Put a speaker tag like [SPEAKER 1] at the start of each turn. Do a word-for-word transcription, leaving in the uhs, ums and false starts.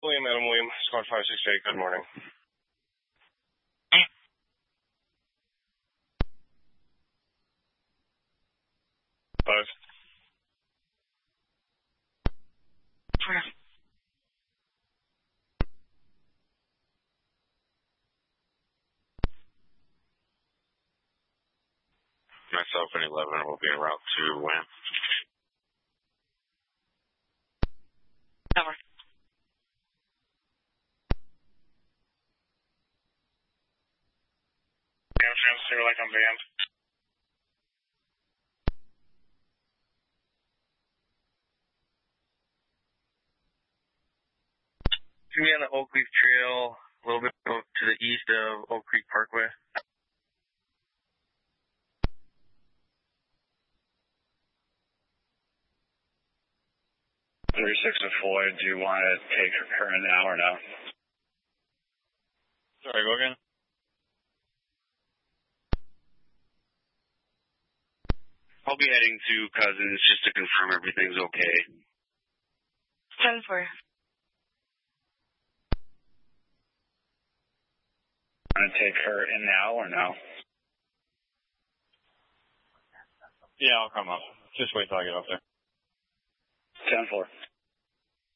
[SPEAKER 1] William, Adam William, squad five six eight, good morning. Five.
[SPEAKER 2] Five.
[SPEAKER 3] Myself and eleven will be en route to Wham.
[SPEAKER 2] Over.
[SPEAKER 1] Damn, Sam, stay like I'm banned.
[SPEAKER 4] Can be on the Oak Leaf Trail, a little bit to the east of Oak Creek Parkway.
[SPEAKER 5] three six of Floyd, do you want to take her in now or no?
[SPEAKER 3] Sorry, go again? I'll be heading to Cousins just to confirm everything's okay.
[SPEAKER 2] Seven four.
[SPEAKER 5] Want to take her in now or no?
[SPEAKER 3] Yeah, I'll come up. Just wait till I get up there.
[SPEAKER 5] ten four.